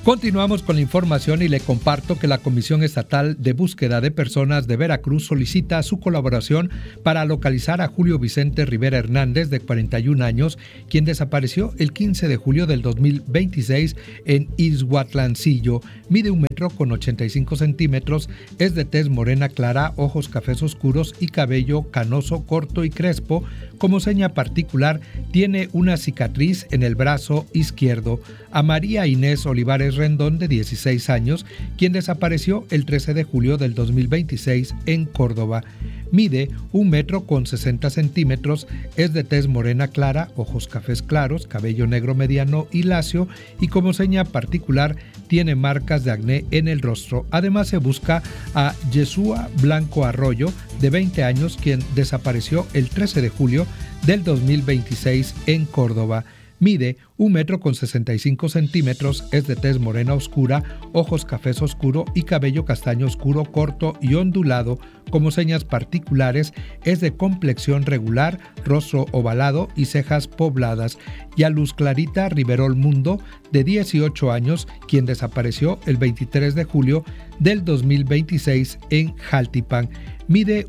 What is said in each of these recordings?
Continuamos con la información y le comparto que la Comisión Estatal de Búsqueda de Personas de Veracruz solicita su colaboración para localizar a Julio Vicente Rivera Hernández, de 41 años, quien desapareció el 15 de julio del 2026 en Ixhuatlancillo. Mide 1,85 m, es de tez morena clara, ojos cafés oscuros y cabello canoso, corto y crespo. Como seña particular, tiene una cicatriz en el brazo izquierdo. A María Inés Olivares Rendón, de 16 años, quien desapareció el 13 de julio del 2026 en Córdoba. Mide 1,60 m, es de tez morena clara, ojos cafés claros, cabello negro mediano y lacio, y como seña particular tiene marcas de acné en el rostro. Además se busca a Yeshua Blanco Arroyo, de 20 años, quien desapareció el 13 de julio del 2026 en Córdoba. Mide 1,65 m, es de tez morena oscura, ojos cafés oscuro y cabello castaño oscuro, corto y ondulado. Como señas particulares, es de complexión regular, rostro ovalado y cejas pobladas. Y a Luz Clarita Riverol Mundo, de 18 años, quien desapareció el 23 de julio del 2026 en Jaltipan. Mide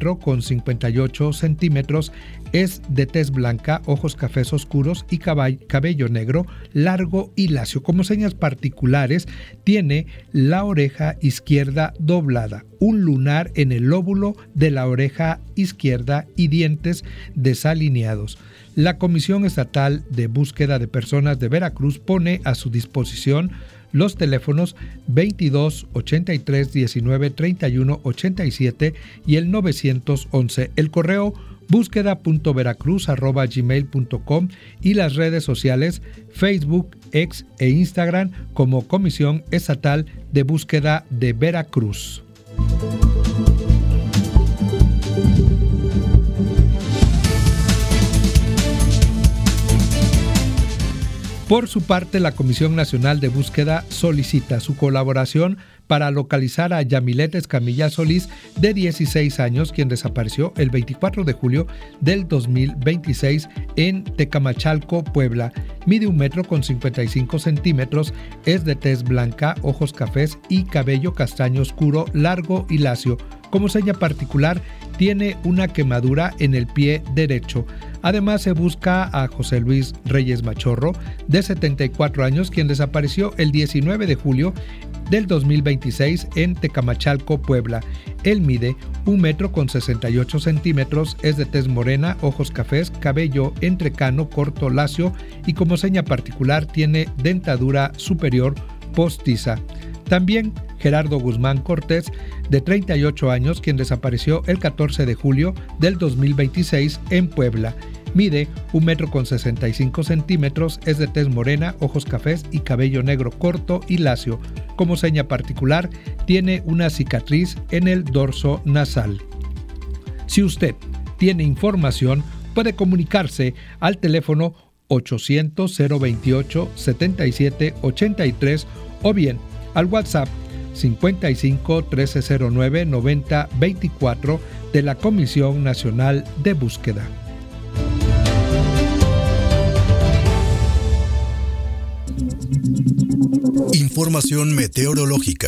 1,58 m, es de tez blanca, ojos cafés oscuros y cabello negro, largo y lacio. Como señas particulares, tiene la oreja izquierda doblada, un lunar en el lóbulo de la oreja izquierda y dientes desalineados. La Comisión Estatal de Búsqueda de Personas de Veracruz pone a su disposición los teléfonos 22 83 19 31 87 y el 911, el correo búsqueda.veracruz@gmail.com y las redes sociales Facebook, X e Instagram como Comisión Estatal de Búsqueda de Veracruz. Por su parte, la Comisión Nacional de Búsqueda solicita su colaboración para localizar a Yamilet Escamilla Solís, de 16 años, quien desapareció el 24 de julio del 2026 en Tecamachalco, Puebla. Mide 1,55 m, es de tez blanca, ojos cafés y cabello castaño oscuro, largo y lacio. Como seña particular, tiene una quemadura en el pie derecho. Además, se busca a José Luis Reyes Machorro, de 74 años, quien desapareció el 19 de julio del 2026 en Tecamachalco, Puebla. Él mide 1,68 m, es de tez morena, ojos cafés, cabello entrecano, corto, lacio, y como seña particular tiene dentadura superior postiza. También Gerardo Guzmán Cortés, de 38 años, quien desapareció el 14 de julio del 2026 en Puebla. Mide 1,65 m, es de tez morena, ojos cafés y cabello negro corto y lacio. Como seña particular, tiene una cicatriz en el dorso nasal. Si usted tiene información, puede comunicarse al teléfono 800-028-7783 o bien al WhatsApp 55 1309 90 24 de la Comisión Nacional de Búsqueda. Información meteorológica.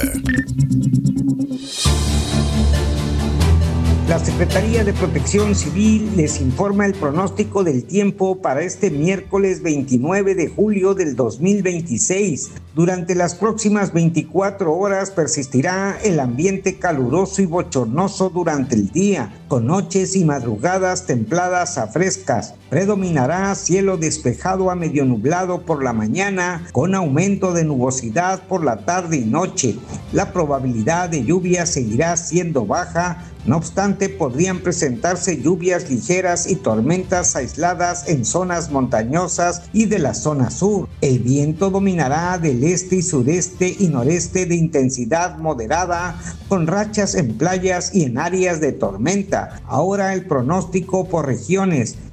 La Secretaría de Protección Civil les informa el pronóstico del tiempo para este miércoles 29 de julio del 2026. Durante las próximas 24 horas persistirá el ambiente caluroso y bochornoso durante el día, con noches y madrugadas templadas a frescas. Predominará cielo despejado a medio nublado por la mañana, con aumento de nubosidad por la tarde y noche. La probabilidad de lluvia seguirá siendo baja. No obstante, podrían presentarse lluvias ligeras y tormentas aisladas en zonas montañosas y de la zona sur. El viento dominará del este y sudeste y noreste de intensidad moderada, con rachas en playas y en áreas de tormenta. Ahora el pronóstico por regiones.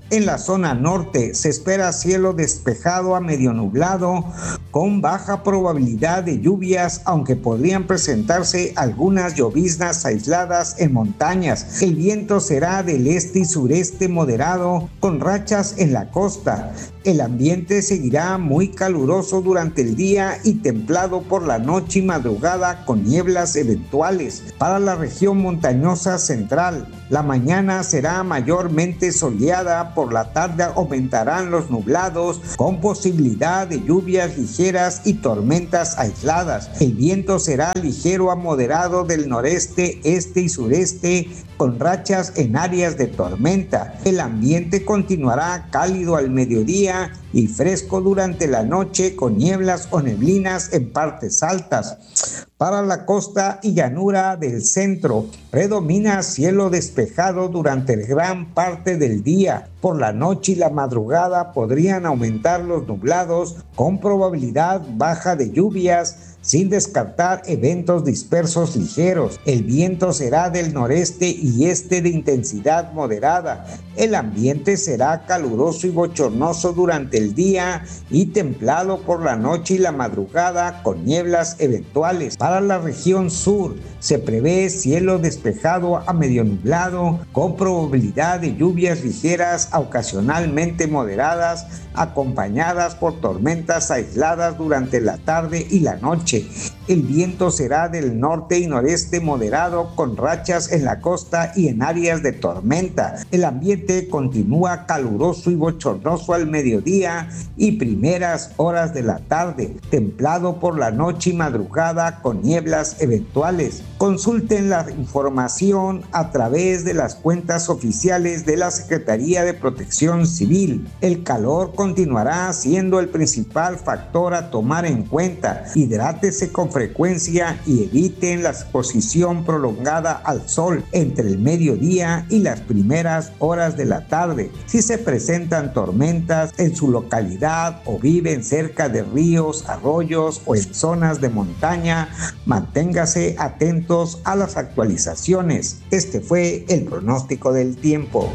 En la zona norte se espera cielo despejado a medio nublado con baja probabilidad de lluvias, aunque podrían presentarse algunas lloviznas aisladas en montañas. El viento será del este y sureste moderado con rachas en la costa. El ambiente seguirá muy caluroso durante el día y templado por la noche y madrugada con nieblas eventuales. Para la región montañosa central, la mañana será mayormente soleada, por la tarde aumentarán los nublados con posibilidad de lluvias ligeras y tormentas aisladas. El viento será ligero a moderado del noreste, este y sureste con rachas en áreas de tormenta. El ambiente continuará cálido al mediodía y fresco durante la noche con nieblas o neblinas en partes altas. Para la costa y llanura del centro, predomina cielo despejado durante gran parte del día. Por la noche y la madrugada podrían aumentar los nublados con probabilidad baja de lluvias, sin descartar eventos dispersos ligeros. El viento será del noreste y este de intensidad moderada. El ambiente será caluroso y bochornoso durante el día y templado por la noche y la madrugada con nieblas eventuales. Para la región sur se prevé cielo despejado a medio nublado con probabilidad de lluvias ligeras ocasionalmente moderadas, acompañadas por tormentas aisladas durante la tarde y la noche. El viento será del norte y noreste moderado con rachas en la costa y en áreas de tormenta. El ambiente continúa caluroso y bochornoso al mediodía y primeras horas de la tarde, templado por la noche y madrugada con nieblas eventuales. Consulten la información a través de las cuentas oficiales de la Secretaría de Protección Civil. El calor continuará siendo el principal factor a tomar en cuenta. Hidrátese con frecuencia y eviten la exposición prolongada al sol entre el mediodía y las primeras horas de la tarde. Si se presentan tormentas en su localidad o viven cerca de ríos, arroyos o en zonas de montaña, manténgase atentos a las actualizaciones. Este fue el pronóstico del tiempo.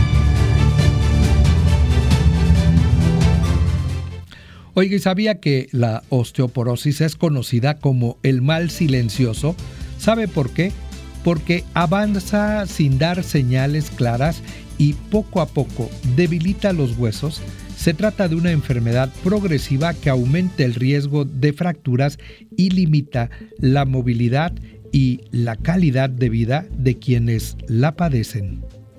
Oiga, ¿y sabía que la osteoporosis es conocida como el mal silencioso? ¿Sabe por qué? Porque avanza sin dar señales claras y poco a poco debilita los huesos. Se trata de una enfermedad progresiva que aumenta el riesgo de fracturas y limita la movilidad y la calidad de vida de quienes la padecen.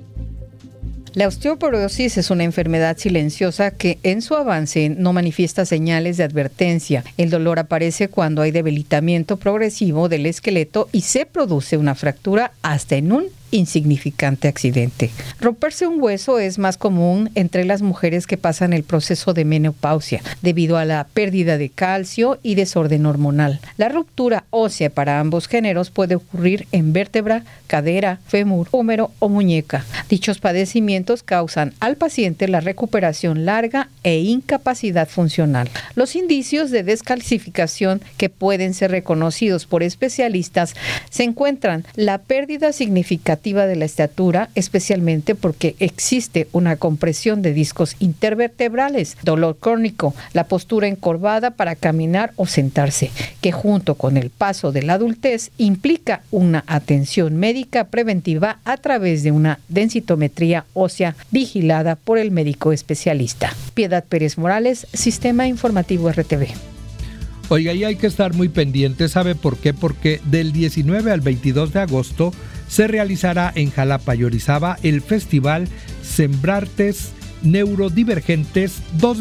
La osteoporosis es una enfermedad silenciosa que en su avance no manifiesta señales de advertencia. El dolor aparece cuando hay debilitamiento progresivo del esqueleto y se produce una fractura hasta en un insignificante accidente. Romperse un hueso es más común entre las mujeres que pasan el proceso de menopausia debido a la pérdida de calcio y desorden hormonal. La ruptura ósea para ambos géneros puede ocurrir en vértebra, cadera, fémur, húmero o muñeca. Dichos padecimientos causan al paciente la recuperación larga e incapacidad funcional. Los indicios de descalcificación que pueden ser reconocidos por especialistas se encuentran la pérdida significativa de la estatura, especialmente porque existe una compresión de discos intervertebrales, dolor crónico, la postura encorvada para caminar o sentarse, que junto con el paso de la adultez implica una atención médica preventiva a través de una densitometría ósea vigilada por el médico especialista. Piedad Pérez Morales, Sistema Informativo RTV. Oiga, y hay que estar muy pendiente, ¿sabe por qué? Porque del 19 al 22 de agosto se realizará en Jalapa y Orizaba el Festival Sembrartes Neurodivergentes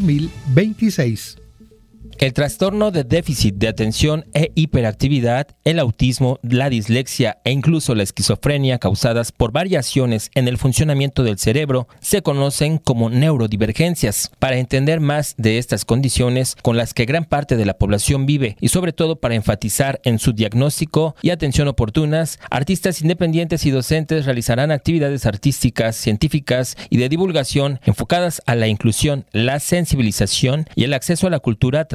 2026. El trastorno de déficit de atención e hiperactividad, el autismo, la dislexia e incluso la esquizofrenia causadas por variaciones en el funcionamiento del cerebro se conocen como neurodivergencias. Para entender más de estas condiciones con las que gran parte de la población vive y sobre todo para enfatizar en su diagnóstico y atención oportunas, artistas independientes y docentes realizarán actividades artísticas, científicas y de divulgación enfocadas a la inclusión, la sensibilización y el acceso a la cultura a través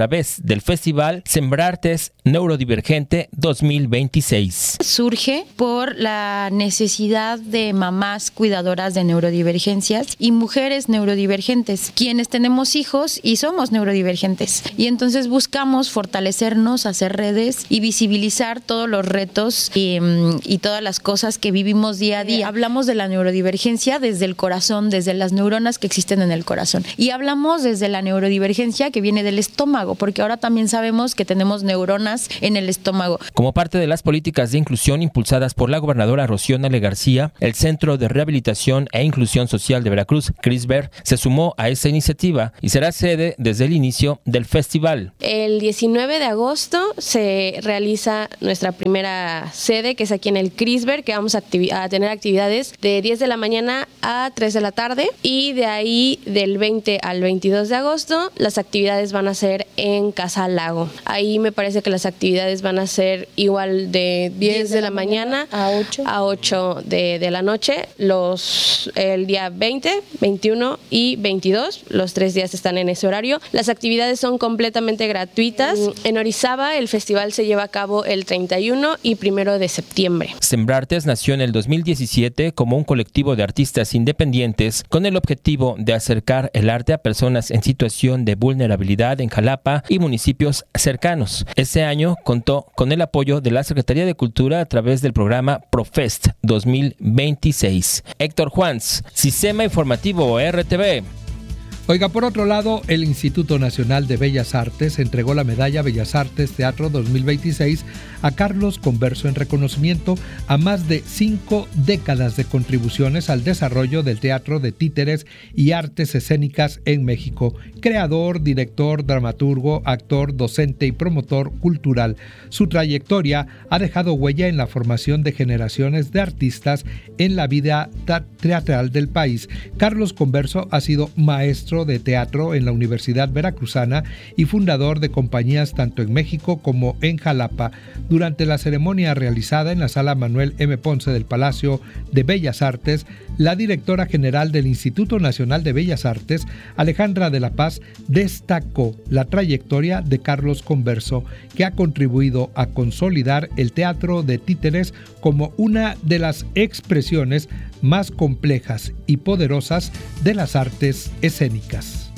través del festival Sembrartes Neurodivergente 2026. Surge por la necesidad de mamás cuidadoras de neurodivergencias y mujeres neurodivergentes, quienes tenemos hijos y somos neurodivergentes. Y entonces buscamos fortalecernos, hacer redes y visibilizar todos los retos y todas las cosas que vivimos día a día. Hablamos de la neurodivergencia desde el corazón, desde las neuronas que existen en el corazón. Y hablamos desde la neurodivergencia que viene del estómago, porque ahora también sabemos que tenemos neuronas en el estómago. Como parte de las políticas de inclusión impulsadas por la gobernadora Rocío Nale García, el Centro de Rehabilitación e Inclusión Social de Veracruz, CRISVER, se sumó a esta iniciativa y será sede desde el inicio del festival. El 19 de agosto se realiza nuestra primera sede, que es aquí en el CRISVER, que vamos a tener actividades de 10 de la mañana a 3 de la tarde, y de ahí del 20 al 22 de agosto las actividades van a ser en Casa Lago. Ahí me parece que las actividades van a ser igual de 10 de la mañana a 8 de la noche, el día 20, 21 y 22, los 3 días están en ese horario. Las actividades son completamente gratuitas. En Orizaba el festival se lleva a cabo el 31 y 1 de septiembre. Sembrartes nació en el 2017 como un colectivo de artistas independientes con el objetivo de acercar el arte a personas en situación de vulnerabilidad en Jalapa y municipios cercanos. Este año contó con el apoyo de la Secretaría de Cultura a través del programa Profest 2026. Héctor Juans, Sistema Informativo RTV. Oiga, por otro lado, el Instituto Nacional de Bellas Artes entregó la medalla Bellas Artes Teatro 2026 a Carlos Converso en reconocimiento a más de 5 décadas de contribuciones al desarrollo del teatro de títeres y artes escénicas en México. Creador, director, dramaturgo, actor, docente y promotor cultural. Su trayectoria ha dejado huella en la formación de generaciones de artistas en la vida teatral del país. Carlos Converso ha sido maestro de teatro en la Universidad Veracruzana y fundador de compañías tanto en México como en Jalapa. Durante la ceremonia realizada en la Sala Manuel M. Ponce del Palacio de Bellas Artes, la directora general del Instituto Nacional de Bellas Artes, Alejandra de la Paz, destacó la trayectoria de Carlos Converso, que ha contribuido a consolidar el teatro de títeres como una de las expresiones más complejas y poderosas de las artes escénicas.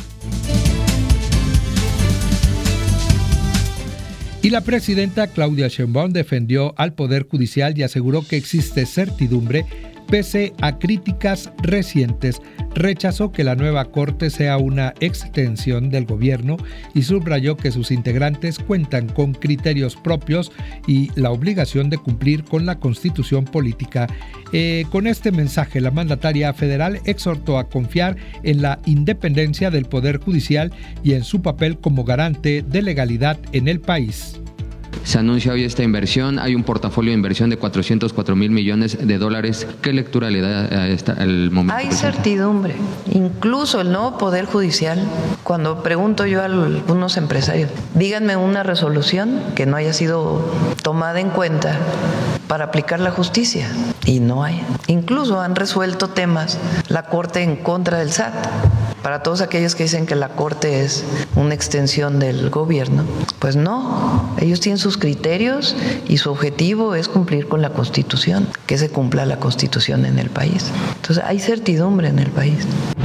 Y la presidenta Claudia Sheinbaum defendió al Poder Judicial y aseguró que existe certidumbre pese a críticas recientes. Rechazó que la nueva Corte sea una extensión del gobierno y subrayó que sus integrantes cuentan con criterios propios y la obligación de cumplir con la Constitución política. Con este mensaje, la mandataria federal exhortó a confiar en la independencia del Poder Judicial y en su papel como garante de legalidad en el país. Se anuncia hoy esta inversión, hay un portafolio de inversión de $404 mil millones. ¿Qué lectura le da al momento? Hay certidumbre, incluso el nuevo Poder Judicial. Cuando pregunto yo a algunos empresarios, díganme una resolución que no haya sido tomada en cuenta para aplicar la justicia, y no hay. Incluso han resuelto temas la Corte en contra del SAT. Para todos aquellos que dicen que la Corte es una extensión del gobierno, pues no, ellos tienen sus criterios y su objetivo es cumplir con la Constitución, que se cumpla la Constitución en el país. Entonces hay certidumbre en el país.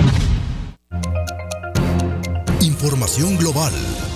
Información global.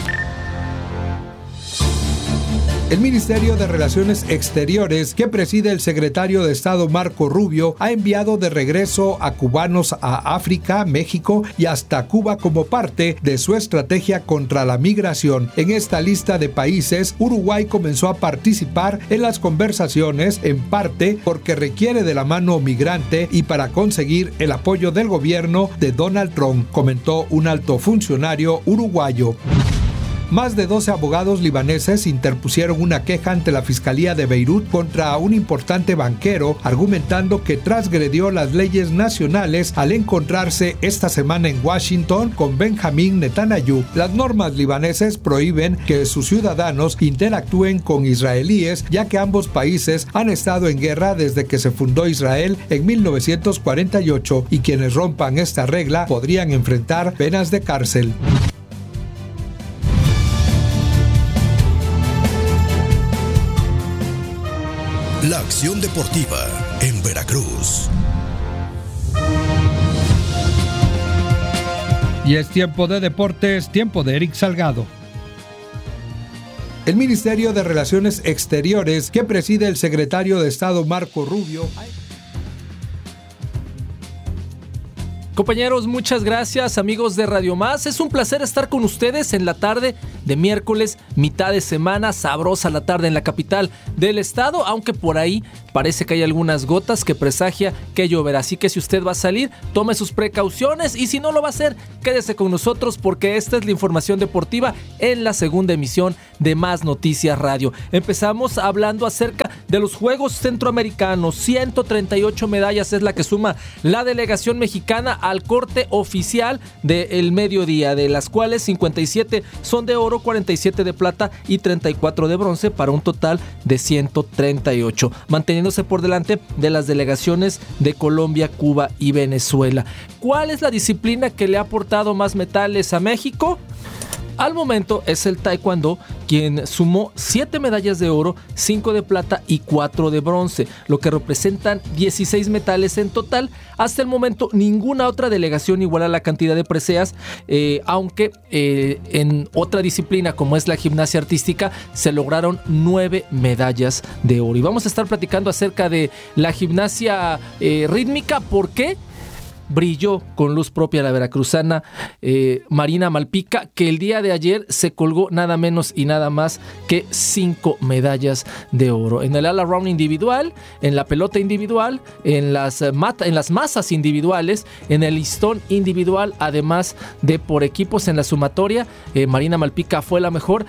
El Ministerio de Relaciones Exteriores, que preside el secretario de Estado Marco Rubio, ha enviado de regreso a cubanos a África, México y hasta Cuba como parte de su estrategia contra la migración. En esta lista de países, Uruguay comenzó a participar en las conversaciones, en parte porque requiere de la mano migrante y para conseguir el apoyo del gobierno de Donald Trump, comentó un alto funcionario uruguayo. Más de 12 abogados libaneses interpusieron una queja ante la Fiscalía de Beirut contra un importante banquero, argumentando que transgredió las leyes nacionales al encontrarse esta semana en Washington con Benjamín Netanyahu. Las normas libaneses prohíben que sus ciudadanos interactúen con israelíes, ya que ambos países han estado en guerra desde que se fundó Israel en 1948, y quienes rompan esta regla podrían enfrentar penas de cárcel. La acción deportiva en Veracruz. Y es tiempo de deportes, tiempo de Eric Salgado. El Ministerio de Relaciones Exteriores, que preside el secretario de Estado Marco Rubio. Compañeros, muchas gracias, amigos de Radio Más. Es un placer estar con ustedes en la tarde de miércoles, mitad de semana, sabrosa la tarde en la capital del estado, aunque por ahí parece que hay algunas gotas que presagia que lloverá. Así que si usted va a salir, tome sus precauciones, y si no lo va a hacer, quédese con nosotros, porque esta es la información deportiva en la segunda emisión de Más Noticias Radio. Empezamos hablando acerca de los Juegos Centroamericanos. 138 medallas es la que suma la delegación mexicana al corte oficial del mediodía, de las cuales 57 son de oro, 47 de plata y 34 de bronce, para un total de 138, manteniéndose por delante de las delegaciones de Colombia, Cuba y Venezuela. ¿Cuál es la disciplina que le ha aportado más metales a México? Al momento es el taekwondo, quien sumó 7 medallas de oro, 5 de plata y 4 de bronce, lo que representan 16 metales en total. Hasta el momento ninguna otra delegación iguala la cantidad de preseas, aunque en otra disciplina como es la gimnasia artística se lograron 9 medallas de oro. Y vamos a estar platicando acerca de la gimnasia rítmica. ¿Por qué? Brilló con luz propia la veracruzana Marina Malpica, que el día de ayer se colgó nada menos y nada más que 5 medallas de oro. En el all around individual, en la pelota individual, en las masas individuales, en el listón individual, además de por equipos en la sumatoria, Marina Malpica fue la mejor.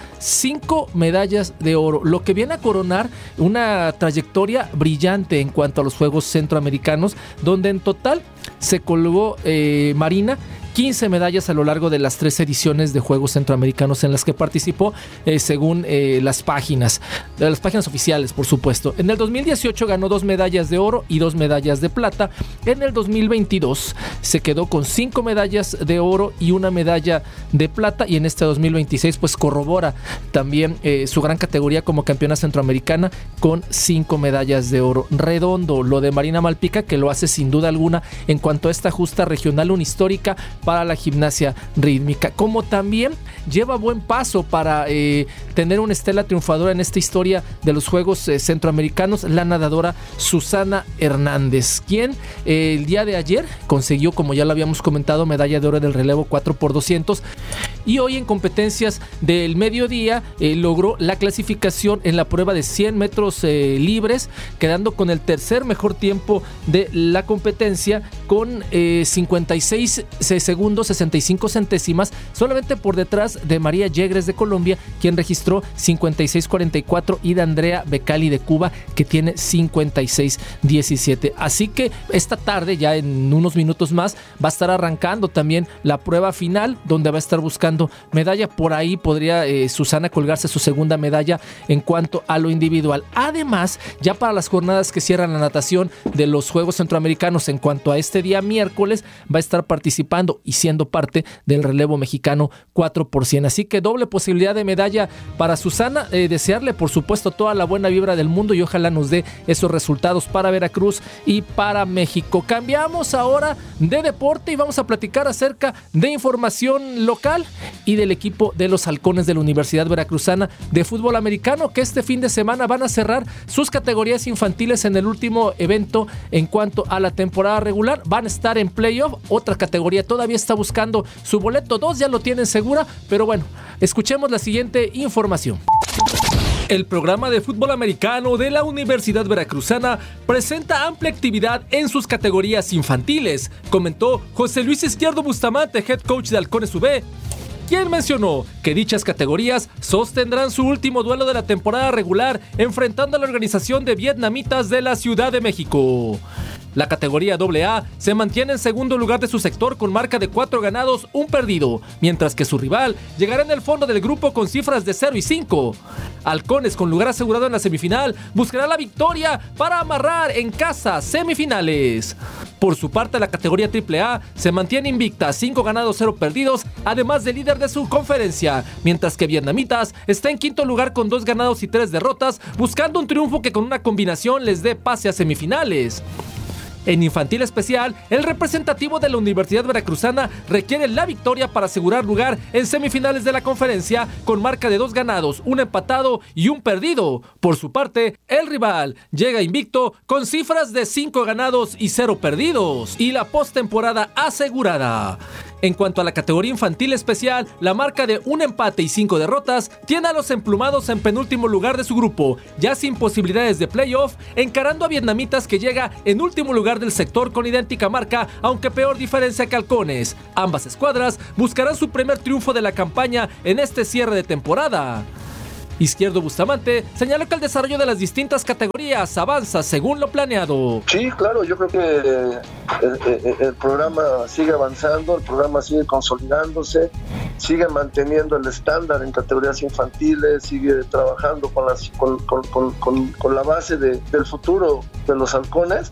5 medallas de oro, lo que viene a coronar una trayectoria brillante en cuanto a los Juegos Centroamericanos, donde en total se colgó Marina 15 medallas a lo largo de las 3 ediciones de Juegos Centroamericanos en las que participó, según las páginas oficiales, por supuesto. En el 2018 ganó 2 medallas de oro y 2 medallas de plata. En el 2022 se quedó con 5 medallas de oro y 1 medalla de plata, y en este 2026 pues corrobora también su gran categoría como campeona centroamericana con 5 medallas de oro. Redondo lo de Marina Malpica, que lo hace sin duda alguna en cuanto a esta justa regional, una histórica para la gimnasia rítmica, como también lleva buen paso para tener una estela triunfadora en esta historia de los Juegos Centroamericanos, la nadadora Susana Hernández, quien el día de ayer consiguió, como ya lo habíamos comentado, medalla de oro del relevo 4x200, y hoy en competencias del mediodía logró la clasificación en la prueba de 100 metros libres, quedando con el tercer mejor tiempo de la competencia, con 56 segundos 65 centésimas, solamente por detrás de María Yegres de Colombia, quien registró 56.44, y de Andrea Becali de Cuba, que tiene 56.17. Así que esta tarde, ya en unos minutos más, va a estar arrancando también la prueba final, donde va a estar buscando medalla. Por ahí podría Susana colgarse su segunda medalla en cuanto a lo individual. Además, ya para las jornadas que cierran la natación de los Juegos Centroamericanos, en cuanto a este día miércoles, va a estar participando y siendo parte del relevo mexicano 4%. Así que doble posibilidad de medalla para Susana. Desearle, por supuesto, toda la buena vibra del mundo, y ojalá nos dé esos resultados para Veracruz y para México. Cambiamos ahora de deporte y vamos a platicar acerca de información local y del equipo de los Halcones de la Universidad Veracruzana de fútbol americano, que este fin de semana van a cerrar sus categorías infantiles en el último evento en cuanto a la temporada regular. Van a estar en playoff. Otra categoría todavía está buscando su boleto, 2 ya lo tienen segura, pero bueno, escuchemos la siguiente información. El programa de fútbol americano de la Universidad Veracruzana presenta amplia actividad en sus categorías infantiles, comentó José Luis Izquierdo Bustamante, head coach de Halcones UB, quien mencionó que dichas categorías sostendrán su último duelo de la temporada regular, enfrentando a la organización de vietnamitas de la Ciudad de México. La categoría AA se mantiene en segundo lugar de su sector con marca de 4 ganados, 1 perdido, mientras que su rival llegará en el fondo del grupo con cifras de 0 y 5. Halcones, con lugar asegurado en la semifinal, buscará la victoria para amarrar en casa semifinales. Por su parte, la categoría AAA se mantiene invicta, 5 ganados, 0 perdidos, además de líder de su conferencia, mientras que Vietnamitas está en quinto lugar con 2 ganados y 3 derrotas, buscando un triunfo que con una combinación les dé pase a semifinales. En infantil especial, el representativo de la Universidad Veracruzana requiere la victoria para asegurar lugar en semifinales de la conferencia con marca de 2 ganados, 1 empatado y 1 perdido. Por su parte, el rival llega invicto con cifras de 5 ganados y 0 perdidos y la postemporada asegurada. En cuanto a la categoría infantil especial, la marca de 1 empate y 5 derrotas tiene a los emplumados en penúltimo lugar de su grupo, ya sin posibilidades de playoff, encarando a Vietnamitas que llega en último lugar del sector con idéntica marca, aunque peor diferencia que Halcones. Ambas escuadras buscarán su primer triunfo de la campaña en este cierre de temporada. Izquierdo Bustamante señaló que el desarrollo de las distintas categorías avanza según lo planeado. Sí, claro, yo creo que el programa sigue avanzando, el programa sigue consolidándose, sigue manteniendo el estándar en categorías infantiles, sigue trabajando con la base del futuro de los Halcones.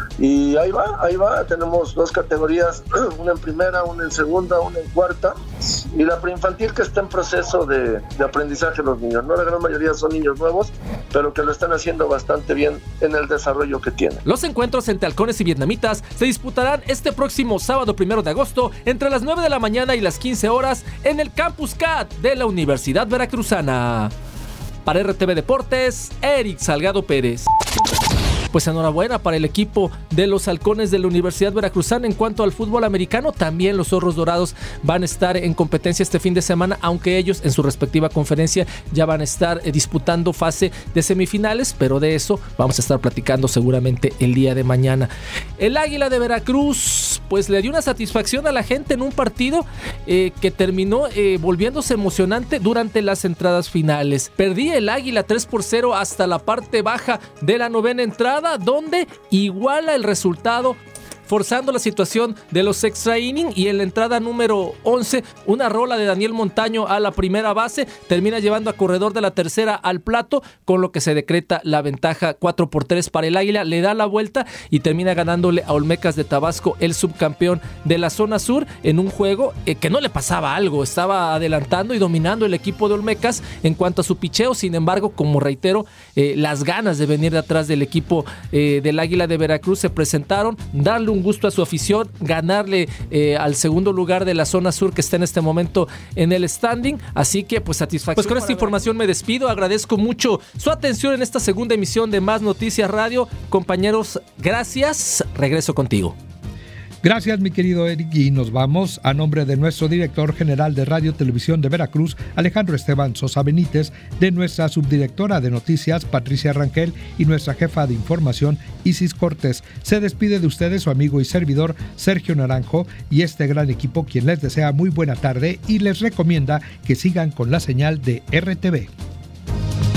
Y ahí va, tenemos 2 categorías, una en primera, una en segunda, una en cuarta, y la preinfantil que está en proceso de aprendizaje de los niños, ¿no? La gran mayoría son niños nuevos, pero que lo están haciendo bastante bien en el desarrollo que tienen. Los encuentros entre Halcones y Vietnamitas se disputarán este próximo sábado 1 de agosto entre las 9 de la mañana y las 15 horas en el Campus CAT de la Universidad Veracruzana. Para RTV Deportes, Eric Salgado Pérez. Pues enhorabuena para el equipo de los Halcones de la Universidad Veracruzana. En cuanto al fútbol americano, también los Zorros Dorados van a estar en competencia este fin de semana, aunque ellos en su respectiva conferencia ya van a estar disputando fase de semifinales, pero de eso vamos a estar platicando seguramente el día de mañana. El Águila de Veracruz pues le dio una satisfacción a la gente en un partido que terminó volviéndose emocionante durante las entradas finales. Perdía el Águila 3-0 hasta la parte baja de la 9ª entrada, donde iguala el resultado, forzando la situación de los extra inning, y en la entrada número 11, una rola de Daniel Montaño a la primera base termina llevando a corredor de la tercera al plato, con lo que se decreta la ventaja 4-3 para el Águila. Le da la vuelta y termina ganándole a Olmecas de Tabasco, el subcampeón de la zona sur, en un juego que no le pasaba algo, estaba adelantando y dominando el equipo de Olmecas en cuanto a su picheo. Sin embargo, como reitero, las ganas de venir de atrás del equipo del Águila de Veracruz se presentaron, darle un gusto a su afición, ganarle al segundo lugar de la zona sur, que está en este momento en el standing. Así que pues satisfacción. Pues con esta información me despido, agradezco mucho su atención en esta segunda emisión de Más Noticias Radio. Compañeros, gracias, regreso contigo. Gracias, mi querido Eric, y nos vamos a nombre de nuestro director general de Radio Televisión de Veracruz, Alejandro Esteban Sosa Benítez, de nuestra subdirectora de noticias, Patricia Rangel, y nuestra jefa de información, Isis Cortés. Se despide de ustedes su amigo y servidor, Sergio Naranjo, y este gran equipo, quien les desea muy buena tarde y les recomienda que sigan con la señal de RTV.